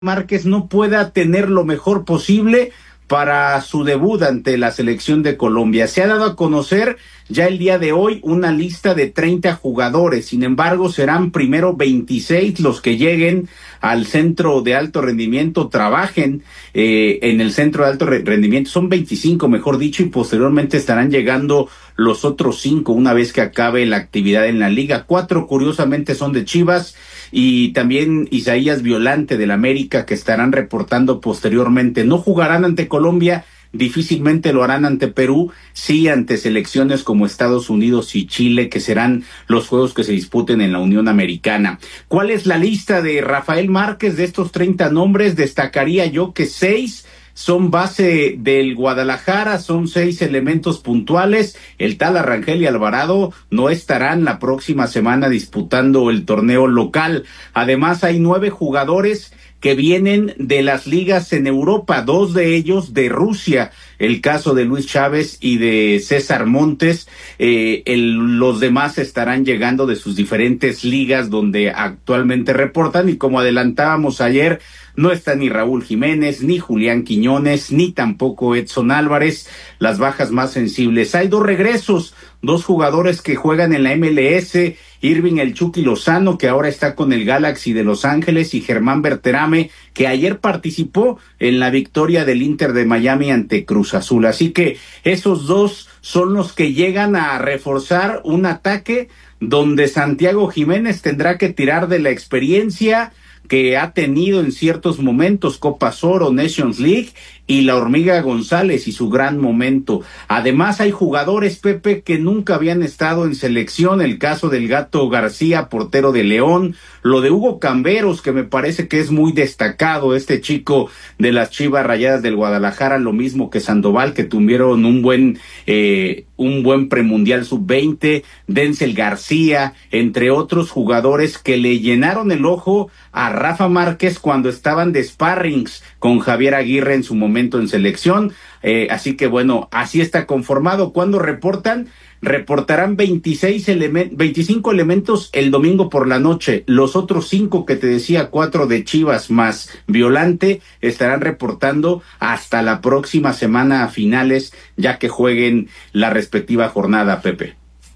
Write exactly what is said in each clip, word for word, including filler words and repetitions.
Márquez no pueda tener lo mejor posible para su debut ante la selección de Colombia. Se ha dado a conocer ya el día de hoy una lista de treinta jugadores, sin embargo serán primero veintiséis los que lleguen al centro de alto rendimiento, trabajen eh, en el centro de alto rendimiento, son veinticinco mejor dicho, y posteriormente estarán llegando los otros cinco una vez que acabe la actividad en la liga. Cuatro curiosamente son de Chivas y también Isaías Violante del América, que estarán reportando posteriormente. No jugarán ante Colombia, difícilmente lo harán ante Perú, sí ante selecciones como Estados Unidos y Chile, que serán los juegos que se disputen en la Unión Americana. ¿Cuál es la lista de Rafael Márquez? De estos treinta nombres, destacaría yo que seis son base del Guadalajara, son seis elementos puntuales. El tal Arrangel y Alvarado no estarán la próxima semana disputando el torneo local. Además, hay nueve jugadores que vienen de las ligas en Europa, dos de ellos de Rusia, el caso de Luis Chávez y de César Montes. Eh, el, los demás estarán llegando de sus diferentes ligas donde actualmente reportan, y como adelantábamos ayer, no está ni Raúl Jiménez, ni Julián Quiñones, ni tampoco Edson Álvarez, las bajas más sensibles. Hay dos regresos, dos jugadores que juegan en la M L S, Irving El Chucky Lozano, que ahora está con el Galaxy de Los Ángeles, y Germán Berterame, que ayer participó en la victoria del Inter de Miami ante Cruz Azul. Así que esos dos son los que llegan a reforzar un ataque donde Santiago Jiménez tendrá que tirar de la experiencia que ha tenido en ciertos momentos, Copa Oro, Nations League, y la Hormiga González y su gran momento. Además hay jugadores, Pepe, que nunca habían estado en selección, el caso del Gato García, portero de León, lo de Hugo Camberos, que me parece que es muy destacado, este chico de las Chivas Rayadas del Guadalajara, lo mismo que Sandoval, que tuvieron un buen eh, un buen premundial sub veinte, Denzel García, entre otros jugadores que le llenaron el ojo a Rafa Márquez cuando estaban de sparrings con Javier Aguirre en su momento en selección. Eh, así que bueno, así está conformado. Cuando reportan, reportarán veintiséis elementos, veinticinco elementos el domingo por la noche. Los otros cinco que te decía, cuatro de Chivas más Violante, estarán reportando hasta la próxima semana a finales, ya que jueguen la respectiva jornada, Pepe.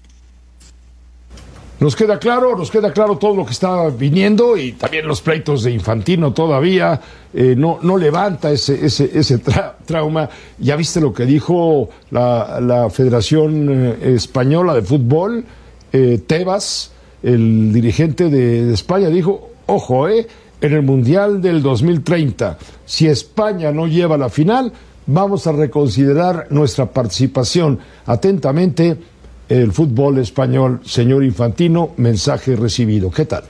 Nos queda claro, nos queda claro todo lo que está viniendo, y también los pleitos de Infantino todavía eh, no, no levanta ese, ese, ese tra trauma. Ya viste lo que dijo la, la Federación eh, Española de Fútbol, eh, Tebas, el dirigente de, de España, dijo, ojo, eh, en el Mundial del dos mil treinta, si España no lleva la final, vamos a reconsiderar nuestra participación. Atentamente, el fútbol español, señor Infantino, mensaje recibido. ¿Qué tal?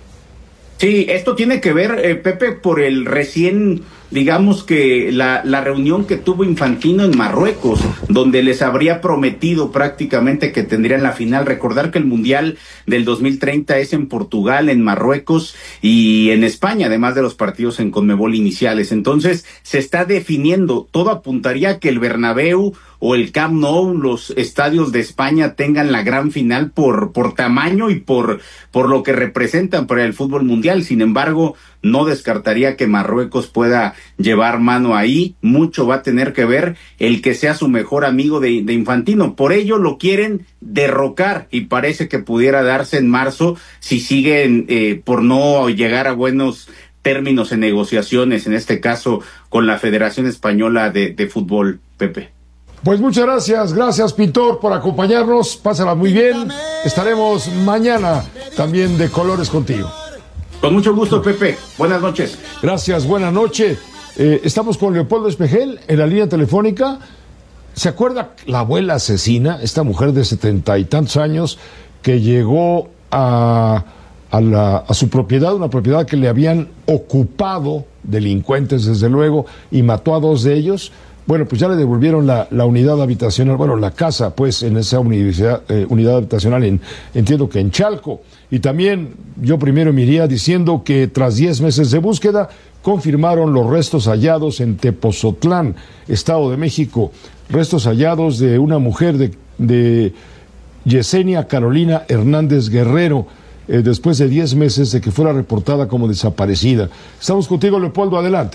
Sí, esto tiene que ver, eh, Pepe, por el recién, digamos que la, la reunión que tuvo Infantino en Marruecos, donde les habría prometido prácticamente que tendrían la final. Recordar que el Mundial del dos mil treinta es en Portugal, en Marruecos y en España, además de los partidos en Conmebol iniciales. Entonces, se está definiendo, todo apuntaría a que el Bernabéu o el Camp Nou, los estadios de España, tengan la gran final por, por tamaño y por, por lo que representan para el fútbol mundial. Sin embargo, no descartaría que Marruecos pueda llevar mano ahí. Mucho va a tener que ver el que sea su mejor amigo de, de Infantino. Por ello lo quieren derrocar, y parece que pudiera darse en marzo si siguen eh, por no llegar a buenos términos en negociaciones, en este caso con la Federación Española de, de Fútbol, Pepe. Pues muchas gracias, gracias Pintor por acompañarnos, pásala muy bien, estaremos mañana también de colores contigo. Con mucho gusto, Pepe, buenas noches. Gracias, buenas noches. Eh, estamos con Leopoldo Espejel en la línea telefónica. ¿Se acuerda la abuela asesina, esta mujer de setenta y tantos años que llegó a, a, la, a su propiedad, una propiedad que le habían ocupado delincuentes desde luego, y mató a dos de ellos? Bueno, pues ya le devolvieron la, la unidad habitacional, bueno, la casa, pues, en esa universidad, eh, unidad habitacional, en, entiendo que en Chalco. Y también yo primero me iría diciendo que tras diez meses de búsqueda, confirmaron los restos hallados en Tepozotlán, Estado de México. Restos hallados de una mujer de, de Yesenia Carolina Hernández Guerrero, eh, después de diez meses de que fuera reportada como desaparecida. Estamos contigo, Leopoldo, adelante.